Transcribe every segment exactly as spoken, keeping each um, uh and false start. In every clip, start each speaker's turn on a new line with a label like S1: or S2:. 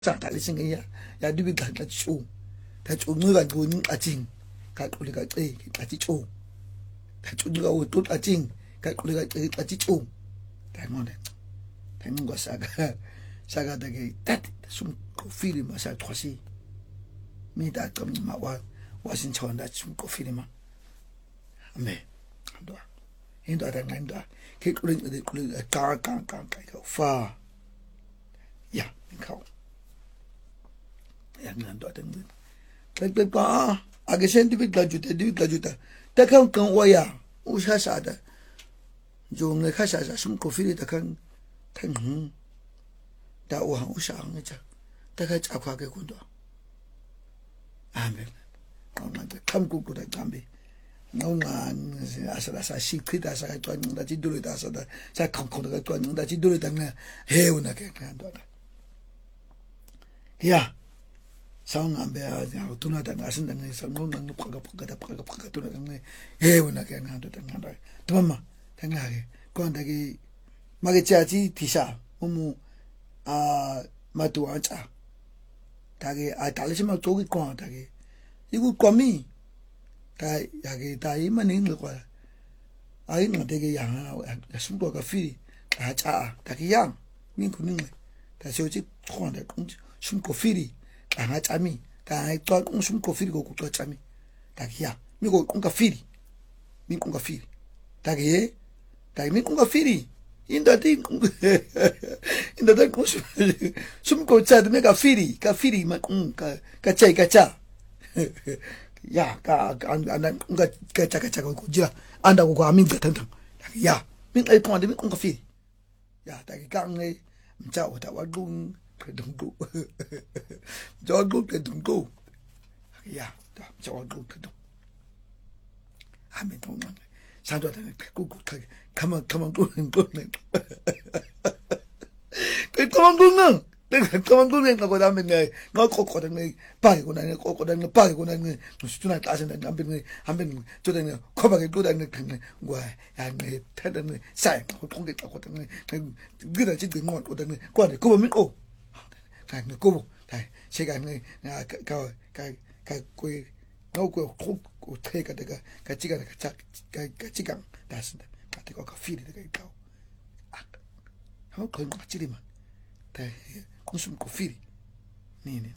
S1: 长大的生个呀，呀对比他他做，他做那个做你阿金，他做那个哎，他去做，他做那个我做阿金，他做那个哎，他去做，他讲的，他讲个啥个啥个那个，他从过菲律宾啥脱西，没得咁嘛我我先穿的从过菲律宾，没，很多，很多的很多，佢嗰啲嗰啲嗰啲加加加加個花，呀，你看。yang nanti ada ni, tapi apa? Agak scientific lah juta, duit lah juta. Takkan kan waya, usaha sada. Jom ni kasar sada, semua kopi ni takkan, kan hmm, dah wah usaha ni cak, takkan cak apa ke kundo. Amin. Kau nanti kam kuku dah kambi. Ngau ngan asal asal sikit asal tuan yang dah tidur itu asal dah, saya kau kau dah tuan yang dah tidur itu ni, heu nak ke kan tuan. Ya. Sang ambil aja, tu nak tengah asin tengah sang ngomong nang pakai pakai pakai pakai tu nak tengah, eh, nak yang ngan tu tengah dah, tu mama tengah lagi, kau nak lagi, magi caci tisha, umu ah matu aja, lagi ah tali sih mau coki kau lagi, ibu kami, lagi lagi tadi mana ni kau, air nanti lagi yang, semua kafe, aja, lagi yang, minggu ni, lagi sih kau nak semua kafe. Ang chami ka to kung sum ko firi ko to chami takia mi ko kung ka firi mi kung ka firi takie tai mi kung ka firi inda tin inda ta ko sum ko cha de ka firi ka firi ma kung ka ka chai ka cha ya ka an kung ka ka cha ka cha ko ja anda ko amin ka tan tan ya mi ai ko de mi kung ka firi ya takie ka ngai mcha o ta wa gung kedungku, jangan gue kedungku, ya, dah jangan gue kedung. Amin tuhan, sangat ada kuku, kamu kamu gue gue nih, kamu gue nih, kamu gue nih kalau dah mengai, nggak kok kok nih, pagi gue nih, kok kok nih, pagi gue nih, mesti nak asin nih, ambil nih, ambil nih, jodoh nih, kau bagi gue nih, gue, yang nih, tadi nih, saya, kau tunggu kau nih, gue dah jadi ngon, kau nih, kau nih, kau mikro. Cái người cô, cái xe cái người cái cái cái cái quê nó quê không có thể cái cái cái chỉ cái cái cái cái chỉ cái đó là cái cái cái phi cái cái không có cái chỉ mà cái cũng sum có phi nè nè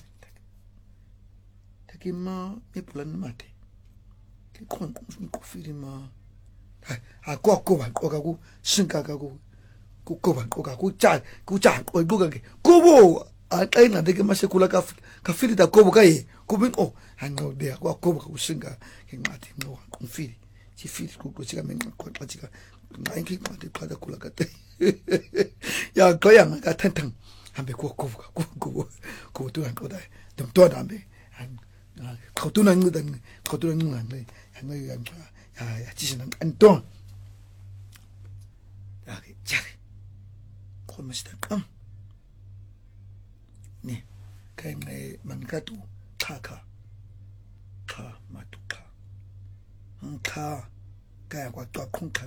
S1: cái mà mấy lần mà thế cái con cũng sum có phi mà à cô cô bạn cô cô sinh cái cô cô cô bạn cô cô cha cô cha cô cô cái cô bố ay na deke masih kula ka kafiri ta kobo kai kubin oh hango dia ko kobo ka usinga ke ngati no kon firi si firi ko ko sika men ko pa sika ngai ki ngati pa da kula ka te ya ko yang ka tantang ambe ko kobo ka ko ko tu an ko dai dum to da ambe han ko tu nan ngi ko tu nan ngi han ngi yan ya ya ji sin an to ya ke ja ko mesti kam ni kai ngai mangkatu kaka ka matuka ka kai kwa to kung kan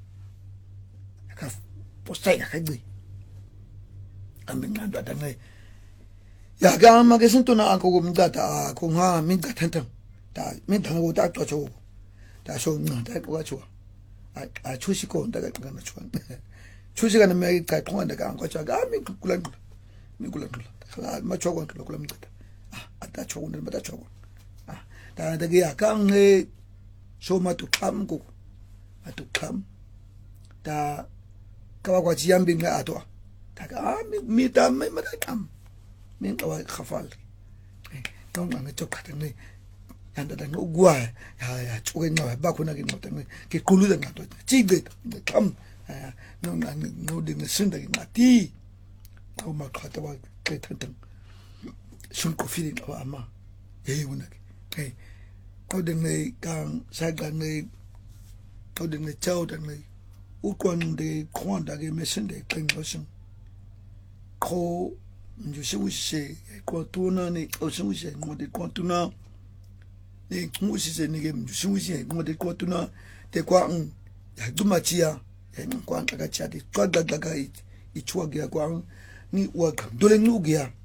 S1: ka posai ka gui amin na da ngai ya ga ma ke sinto na ko gum da ta ko nga min ka tan tan da min tan ko da to cho da so na da ko cho a a chushi ko da ga na cho chushi ga na me ka ko da ga ko cha ga min ku kulan min kulan ma chogon ko kulam tata ah ata chogon da mata chogon ah da da ya kan he so ma tu kam ko atu kam da ka wa ji yambin ga ato da ga mi ta me ma da kam min ka wa khafal don ma to ka ne yanda da no gwa ya ya chogen no ba ko na ki no ta ne ki kulu da na to ji de kam no na no de ne sin da na ti ko ma ka ta wa cái thân thân xuân cổ phi định ở mà vậy luôn này cái có đừng này càng sai càng này có đừng này trâu đừng này u quan để quan đã cái mấy sinh để kinh có sinh có nhiều sự sự quan tu na này ở sự sự ngồi để quan tu na này ngồi sự này cái nhiều sự sự ngồi để quan tu na để quan ya cuma chia ya quan cái chia để quan đã cái ichua kia quan ni wa dole nugia